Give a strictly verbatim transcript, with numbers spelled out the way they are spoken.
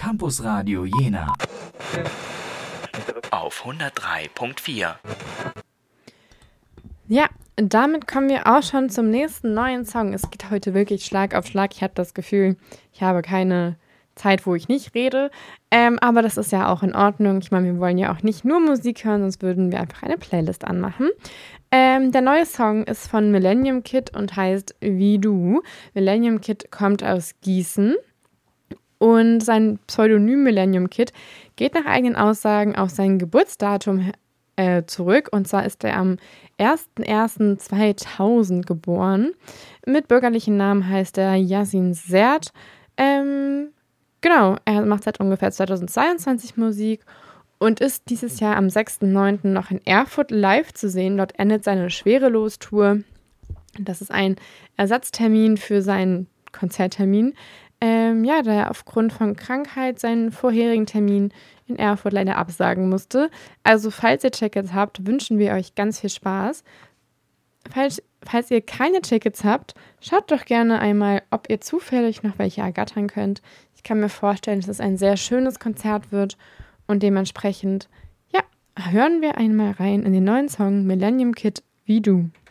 Campusradio Jena auf hundertdrei Komma vier. Ja, damit kommen wir auch schon zum nächsten neuen Song. Es geht heute wirklich Schlag auf Schlag. Ich habe das Gefühl, ich habe keine Zeit, wo ich nicht rede. Ähm, aber das ist ja auch in Ordnung. Ich meine, wir wollen ja auch nicht nur Musik hören, sonst würden wir einfach eine Playlist anmachen. Ähm, der neue Song ist von Millennium Kid und heißt Wie du. Millennium Kid kommt aus Gießen und sein Pseudonym Millennium Kid geht nach eigenen Aussagen auf sein Geburtsdatum äh, zurück. Und zwar ist er am erster erster zweitausend geboren. Mit bürgerlichen Namen heißt er Yasin Sert. Ähm, genau, er macht seit ungefähr zweitausendzweiundzwanzig Musik und ist dieses Jahr am sechster neunter noch in Erfurt live zu sehen. Dort endet seine Schwerelos-Tour. Das ist ein Ersatztermin für seinen Konzerttermin. Ähm, ja, da er aufgrund von Krankheit seinen vorherigen Termin in Erfurt leider absagen musste. Also falls ihr Tickets habt, wünschen wir euch ganz viel Spaß. Falls, falls ihr keine Tickets habt, schaut doch gerne einmal, ob ihr zufällig noch welche ergattern könnt. Ich kann mir vorstellen, dass es ein sehr schönes Konzert wird und dementsprechend, ja, hören wir einmal rein in den neuen Song Millennium Kid, Wie du.